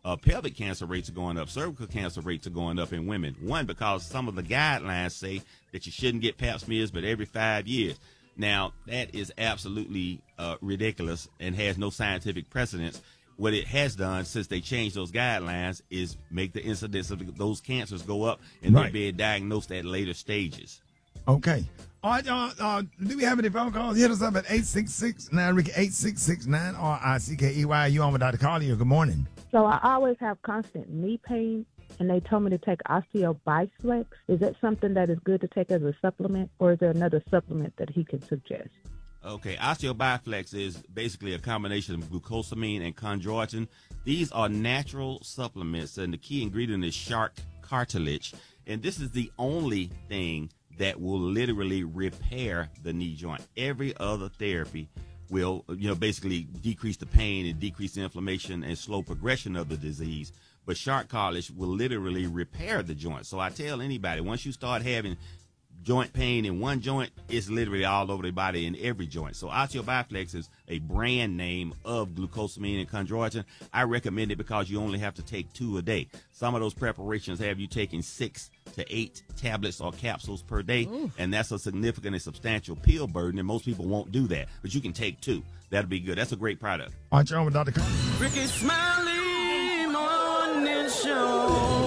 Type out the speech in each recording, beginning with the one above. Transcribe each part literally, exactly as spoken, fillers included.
Uh, pelvic cancer rates are going up. Cervical cancer rates are going up in women. One, because some of the guidelines say that you shouldn't get pap smears but every five years. Now, that is absolutely uh, ridiculous and has no scientific precedence. What it has done since they changed those guidelines is make the incidence of those cancers go up and Right. they're being diagnosed at later stages. Okay. All right, uh, uh, do we have any phone calls? Hit us up at eight six six nine Ricky, eight six six nine R I C K E Y. You on with Doctor Collier. Good morning. So I always have constant knee pain, and they told me to take OsteoBiflex. Is that something that is good to take as a supplement, or is there another supplement that he can suggest? Okay, OsteoBiflex is basically a combination of glucosamine and chondroitin. These are natural supplements, and the key ingredient is shark cartilage. And this is the only thing that will literally repair the knee joint. Every other therapy will, you know, basically decrease the pain and decrease the inflammation and slow progression of the disease. But shark cartilage will literally repair the joint. So I tell anybody, once you start having joint pain in one joint, it's literally all over the body in every joint. So OsteoBiflex is a brand name of glucosamine and chondroitin. I recommend it because you only have to take two a day. Some of those preparations have you taking six to eight tablets or capsules per day, Ooh. and that's a significant and substantial pill burden, and most people won't do that. But you can take two. That'll be good. That's a great product. All right, you're on with Doctor Collier. Ricky Smiley Morning Show.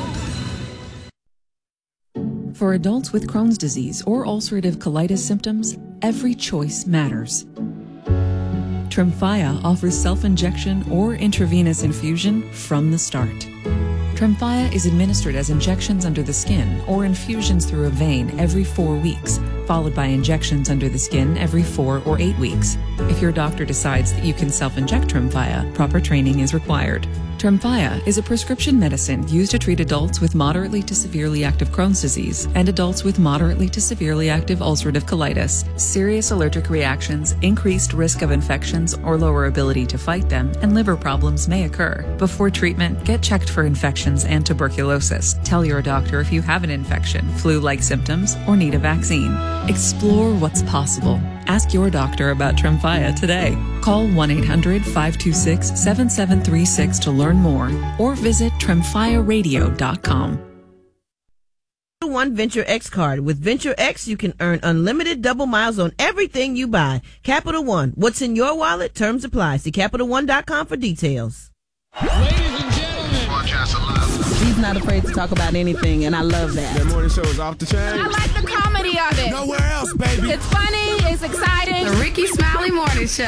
For adults with Crohn's disease or ulcerative colitis symptoms, every choice matters. Tremfya offers self-injection or intravenous infusion from the start. Tremfya is administered as injections under the skin or infusions through a vein every four weeks, followed by injections under the skin every four or eight weeks. If your doctor decides that you can self-inject Tremfya, proper training is required. Tremfya is a prescription medicine used to treat adults with moderately to severely active Crohn's disease and adults with moderately to severely active ulcerative colitis. Serious allergic reactions, increased risk of infections or lower ability to fight them, and liver problems may occur. Before treatment, get checked for infections and tuberculosis. Tell your doctor if you have an infection, flu-like symptoms, or need a vaccine. Explore what's possible. Ask your doctor about Tremfya today. Call one eight hundred five two six seven seven three six to learn more or visit tremfya radio dot com. One Venture X card. With Venture X, you can earn unlimited double miles on everything you buy. Capital One. What's in your wallet? Terms apply. See Capital One dot com for details. Ladies and gentlemen, Broadcast alive. He's not afraid to talk about anything, and I love that. that morning show is off the chain. I like the comedy of it. Nowhere else, baby. It's funny. It's exciting. The Ricky Smiley Morning Show.